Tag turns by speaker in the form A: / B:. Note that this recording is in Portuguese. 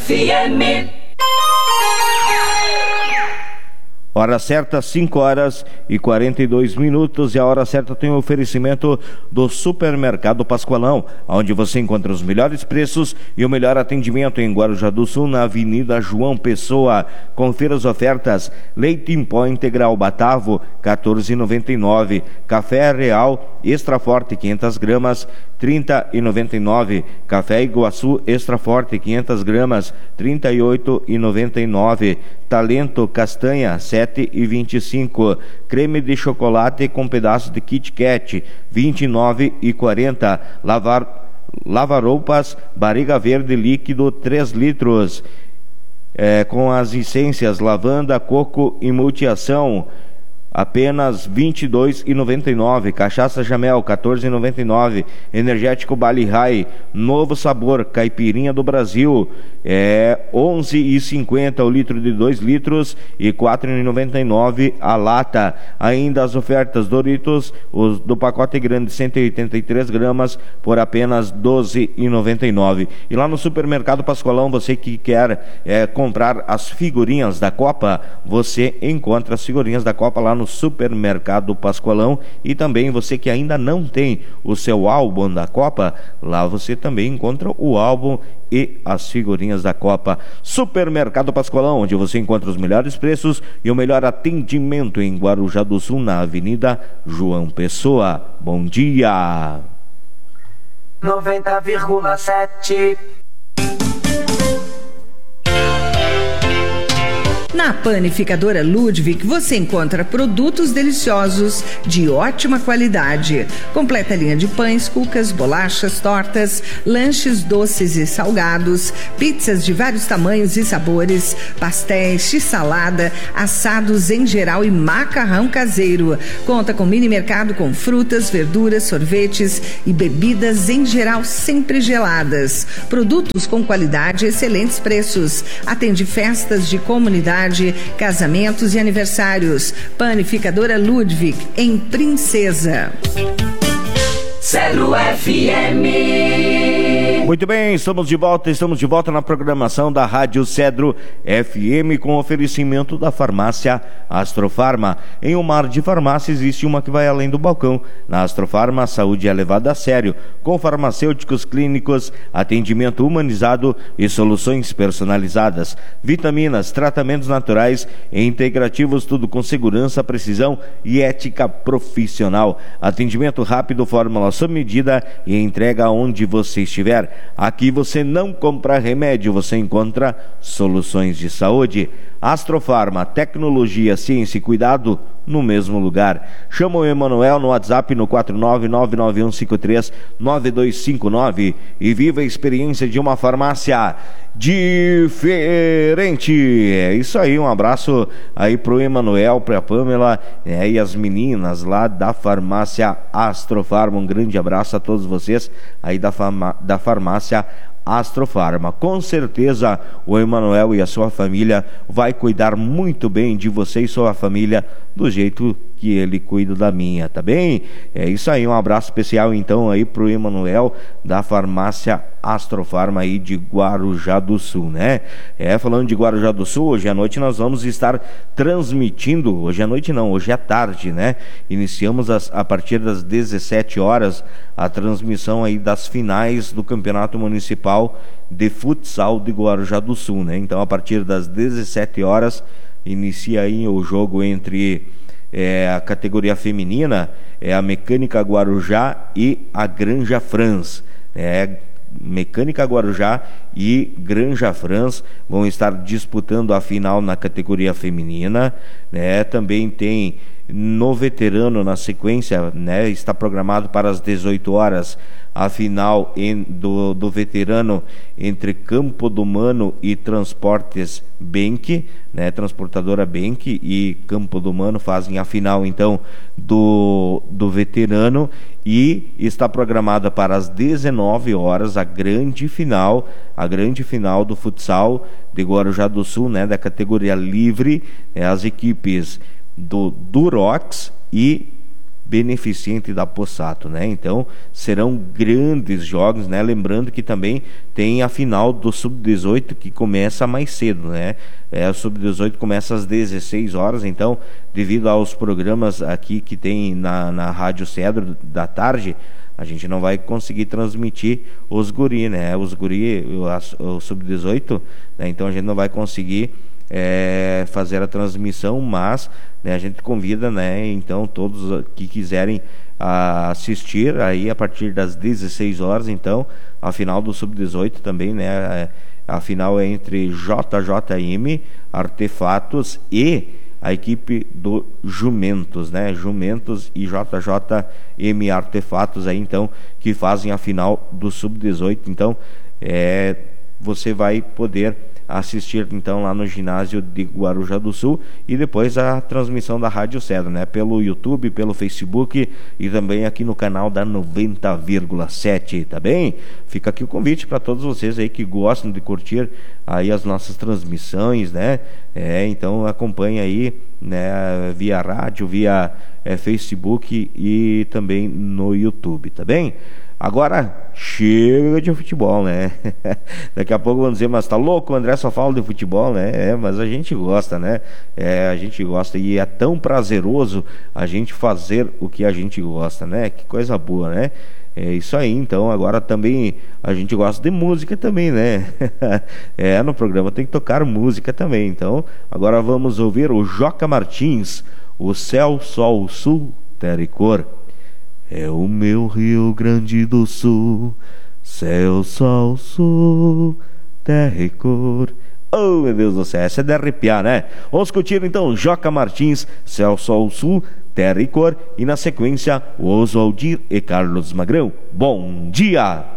A: FM.
B: Hora certa, 5h42, e a hora certa tem o oferecimento do Supermercado Pascoalão, onde você encontra os melhores preços e o melhor atendimento em Guarujá do Sul, na Avenida João Pessoa. Confira as ofertas: leite em pó integral Batavo, R$14,99. Café Real Extra Forte 500 gramas, R$30,99. Café Iguaçu Extra Forte 500 gramas, R$38,99. Talento Castanha, R$7,25. Creme de chocolate com pedaço de Kit Kat, R$29,40. Lavar roupas Barriga Verde líquido 3 litros, com as essências lavanda, coco e multiação, apenas R$22,99. Cachaça Jamel, R$14,99. Energético Bali High, novo sabor, caipirinha do Brasil, R$11,50 o litro de 2 litros e R$4,99 a lata. Ainda as ofertas Doritos, os do pacote grande 183 gramas por apenas R$12,99. E lá no Supermercado Pascoalão, você que quer comprar as figurinhas da Copa, você encontra as figurinhas da Copa lá no Supermercado Pascoalão. E também você que ainda não tem o seu álbum da Copa, lá você também encontra o álbum e as figurinhas da Copa. Supermercado Pascoalão, onde você encontra os melhores preços e o melhor atendimento em Guarujá do Sul, na Avenida João Pessoa. Bom dia.
A: 90,7.
C: Na Panificadora Ludwig você encontra produtos deliciosos de ótima qualidade. Completa linha de pães, cucas, bolachas, tortas, lanches doces e salgados, pizzas de vários tamanhos e sabores, pastéis, x-salada, assados em geral e macarrão caseiro. Conta com mini mercado com frutas, verduras, sorvetes e bebidas em geral sempre geladas. Produtos com qualidade e excelentes preços. Atende festas de comunidade, casamentos e aniversários. Panificadora Ludwig, em Princesa.
A: Cedro FM.
B: Muito bem, estamos de volta na programação da Rádio Cedro FM, com oferecimento da farmácia Astrofarma. Em um mar de farmácia existe uma que vai além do balcão. Na Astrofarma, a saúde é levada a sério, com farmacêuticos clínicos, atendimento humanizado e soluções personalizadas. Vitaminas, tratamentos naturais e integrativos, tudo com segurança, precisão e ética profissional. Atendimento rápido, fórmula sob medida e entrega onde você estiver. Aqui você não compra remédio, você encontra soluções de saúde. Astrofarma, tecnologia, ciência e cuidado no mesmo lugar. Chama o Emanuel no WhatsApp no 49991539259 e viva a experiência de uma farmácia diferente. É isso aí, um abraço aí pro Emanuel, pra Pamela, e as meninas lá da farmácia Astrofarma. Um grande abraço a todos vocês aí da farmácia Astrofarma. Com certeza o Emanuel e a sua família vai cuidar muito bem de você e sua família, do jeito que ele cuida da minha, tá bem? É isso aí, um abraço especial então aí pro Emanuel da farmácia Astrofarma aí de Guarujá do Sul, né? Falando de Guarujá do Sul, hoje à noite nós vamos estar transmitindo, hoje à noite não, hoje à tarde, né? Iniciamos a partir das 17 horas a transmissão aí das finais do Campeonato Municipal de Futsal de Guarujá do Sul, né? Então a partir das 17 horas inicia aí o jogo entre a categoria feminina, a Mecânica Guarujá e a Granja Franz. Mecânica Guarujá e Granja Franz vão estar disputando a final na categoria feminina, né? Também tem no veterano na sequência, né? Está programado para as 18 horas a final do veterano entre Campo do Mano e Transportes Benck, né? Transportadora Benck e Campo do Mano fazem a final então do veterano, e está programada para as 19 horas a grande final do futsal de Guarujá do Sul, né? Da categoria livre, as equipes do Durox e beneficente da Possato, né? Então serão grandes jogos, né? Lembrando que também tem a final do Sub-18 que começa mais cedo, né? O Sub-18 começa às 16 horas, então devido aos programas aqui que tem na Rádio Cedro da tarde, a gente não vai conseguir transmitir os guri, né? Os guri, o Sub-18, né? Então a gente não vai conseguir fazer a transmissão, mas, né, a gente convida, né? Então todos que quiserem assistir aí a partir das 16 horas, então a final do Sub-18 também, né? A final é entre JJM Artefatos e a equipe do Jumentos, né? Jumentos e JJM Artefatos aí, então, que fazem a final do Sub-18. Então, você vai poder assistir, então, lá no ginásio de Guarujá do Sul, e depois a transmissão da Rádio Cedro, né? Pelo YouTube, pelo Facebook e também aqui no canal da 90,7, tá bem? Fica aqui o convite para todos vocês aí que gostam de curtir aí as nossas transmissões, né? Então acompanha aí, né, via rádio, via Facebook e também no YouTube, tá bem? Agora chega de futebol, né? Daqui a pouco vão dizer, mas tá louco, o André só fala de futebol, né? Mas a gente gosta, né? A gente gosta e é tão prazeroso a gente fazer o que a gente gosta, né? Que coisa boa, né? É isso aí, então agora também a gente gosta de música também, né? No programa tem que tocar música também, então agora vamos ouvir o Joca Martins, O Céu, Sol, Sul, Terra e Cor. É o meu Rio Grande do Sul, céu, sol, sul, terra e cor. Oh, meu Deus do céu, essa é de arrepiar, né? Vamos curtir então Joca Martins, Céu, Sol, Sul, Terra e Cor. E na sequência, o Oswaldir e Carlos Magrão. Bom dia!